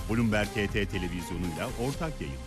Bloomberg HT televizyonuyla ortak yayın.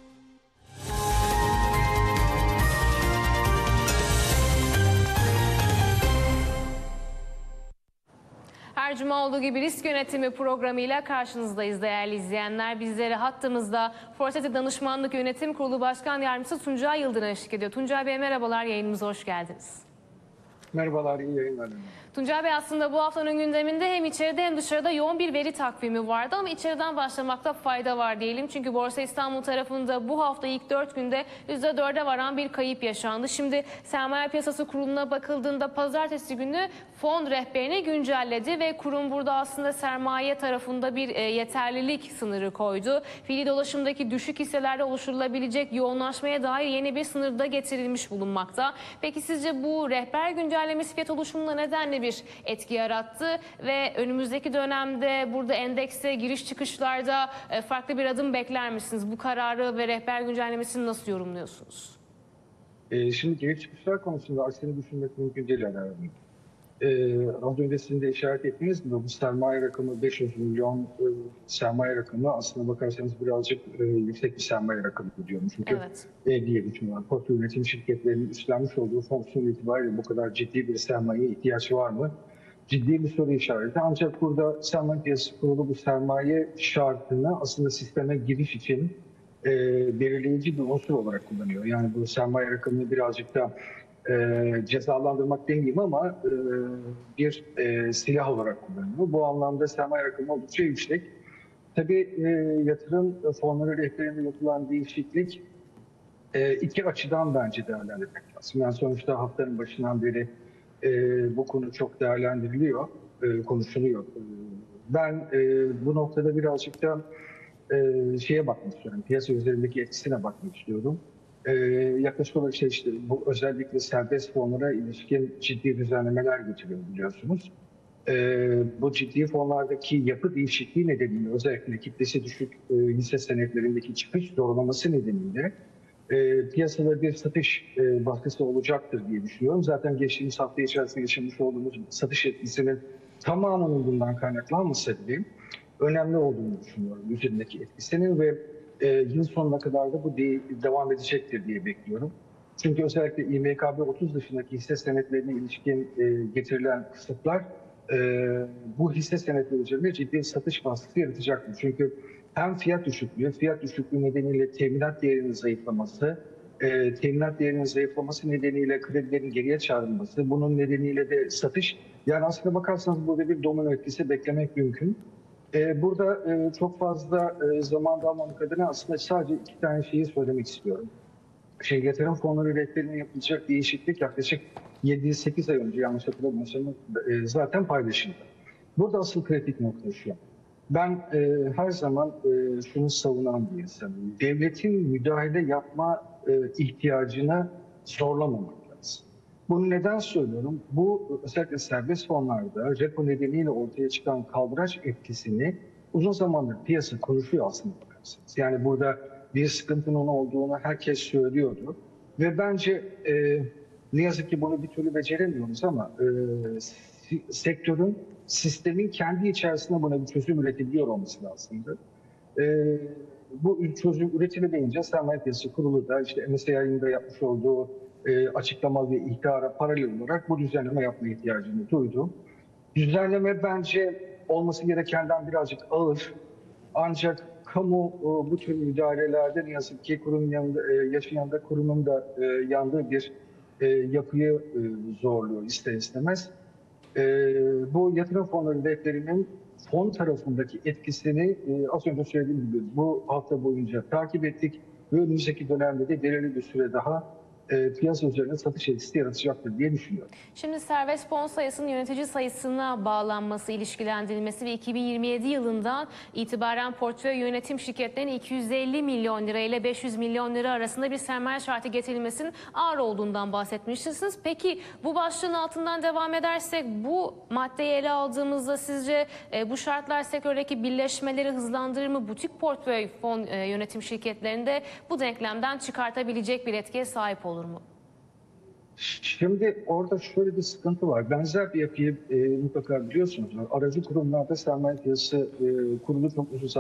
Her cuma olduğu gibi risk yönetimi programıyla karşınızdayız değerli izleyenler. Bizleri hattımızda Forseti Danışmanlık Yönetim Kurulu Başkan Yardımcısı Tuncay Yıldırım eşlik ediyor. Tuncay Bey merhabalar, yayınımıza hoş geldiniz. Merhabalar, iyi yayınlar. Tuncay Bey, aslında bu haftanın gündeminde hem içeride hem dışarıda yoğun bir veri takvimi vardı ama içeriden başlamakta fayda var diyelim. Çünkü Borsa İstanbul tarafında bu hafta ilk 4 günde %4'e varan bir kayıp yaşandı. Şimdi Sermaye Piyasası Kurulu'na bakıldığında pazartesi günü fon rehberini güncelledi ve kurum burada aslında sermaye tarafında bir yeterlilik sınırı koydu. Fiili dolaşımdaki düşük hisselerde oluşturulabilecek yoğunlaşmaya dair yeni bir sınır da getirilmiş bulunmakta. Peki sizce bu rehber güncellemesi fiyat oluşumuna nedenle bir etki yarattı ve önümüzdeki dönemde burada endekse giriş çıkışlarda farklı bir adım bekler misiniz? Bu kararı ve rehber güncellemesini nasıl yorumluyorsunuz? Şimdi giriş çıkışlar konusunda aksini düşünmek mümkün değil herhalde. Az önce sizin de işaret ettiğiniz gibi bu sermaye rakamı 500 milyon sermaye rakamı aslında bakarsanız birazcık yüksek bir sermaye rakamı diyorum. Çünkü Evet. diye düşünüyorum. Portföy yönetim şirketlerinin üstlenmiş olduğu fonksiyon itibariyle bu kadar ciddi bir sermayeye ihtiyaç var mı? Ciddi bir soru işareti. Ancak burada Sermaye Piyasası Kurulu bu sermaye şartını aslında sisteme giriş için belirleyici bir unsur olarak kullanıyor. Yani bu sermaye rakamını birazcık da cezalandırmak demeyeyim ama bir silah olarak kullanılıyor. Bu anlamda sermaye rakamı oldukça yüksek. Tabii yatırım fonları rehberinde yapılan değişiklik iki açıdan bence değerlendirmek lazım. Yani sonuçta haftanın başından beri bu konu çok değerlendiriliyor, konuşuluyor. Ben bu noktada birazcık da şeye bakmak istiyorum, piyasa üzerindeki etkisine bakmak istiyorum. Yaklaşık olarak işte bu özellikle serbest fonlara ilişkin ciddi düzenlemeler getiriyor biliyorsunuz. Bu ciddi fonlardaki yapı değişikliği nedeniyle özellikle kitlesi düşük hisse senetlerindeki çıkış zorlaması nedeniyle piyasada bir satış baskısı olacaktır diye düşünüyorum. Zaten geçtiğimiz hafta içerisinde yaşamış olduğumuz satış etkisinin tamamının bundan kaynaklanmasa bile önemli olduğunu düşünüyorum üzerindeki etkisinin ve yıl sonuna kadar da bu devam edecektir diye bekliyorum. Çünkü özellikle İMKB 30 dışındaki hisse senetlerine ilişkin getirilen kısıtlar bu hisse senetleri üzerinde ciddi satış baskısı yaratacaktır. Çünkü hem fiyat düşüklüğü nedeniyle teminat değerinin zayıflaması nedeniyle kredilerin geriye çağrılması, bunun nedeniyle de satış. Yani aslında bakarsanız burada bir domino etkisi beklemek mümkün. Burada çok fazla zaman almamak adına aslında sadece iki tane şeyi söylemek istiyorum. Yatırım fonları rehberine yapılacak değişiklik yaklaşık 7-8 ay önce yanlış hatırlamıyorsam zaten paylaşıldı. Burada asıl kritik nokta şu. Ben her zaman şunu savunan bir insanım. Devletin müdahale yapma ihtiyacına zorlamamak lazım. Bunu neden söylüyorum? Bu özellikle serbest fonlarda repo nedeniyle ortaya çıkan kaldıraç etkisini uzun zamandır piyasa konuşuyor aslında bakarsanız. Yani burada bir sıkıntının olduğunu herkes söylüyordu. Ve bence ne yazık ki bunu bir türlü beceremiyoruz ama sektörün, sistemin kendi içerisinde buna bir çözüm üretebiliyor olması lazımdı. Bu çözüm üretilemeyince Sermaye Piyasası Kurulu da işte MSCI'nin de yapmış olduğu açıklama ve ihtara paralel olarak bu düzenleme yapma ihtiyacını duydu. Düzenleme bence olması gerekenden birazcık ağır. Ancak kamu bu tür müdahalelerde ne yazık ki kurumun yanında kurumun da yandığı bir yapıyı zorluyor ister istemez. Bu yatırım fonları rehberinin fon tarafındaki etkisini az önce söylediğim gibi bu hafta boyunca takip ettik ve önümüzdeki dönemde de belirli bir süre daha piyasa üzerine satış etkisi yaratacaktır diye düşünüyorum. Şimdi serbest fon sayısının yönetici sayısına bağlanması, ilişkilendirilmesi ve 2027 yılından itibaren portföy yönetim şirketlerine 250 milyon lira ile 500 milyon lira arasında bir sermaye şartı getirilmesinin ağır olduğundan bahsetmişsiniz. Peki bu başlığın altından devam edersek bu maddeyi ele aldığımızda sizce bu şartlar sektördeki birleşmeleri hızlandırır mı? Butik portföy fon yönetim şirketlerinde bu denklemden çıkartabilecek bir etkiye sahip olur mu? Şimdi orada şöyle bir sıkıntı var. Benzer bir yapıyı mutlaka biliyorsunuz. Aracı kurumlarda sermaye piyasası kurulu çok uzun